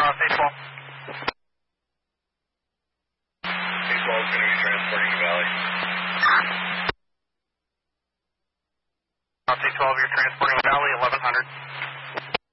A12. A12 is going to be transporting the Valley. A12, you're transporting the Valley, 1100.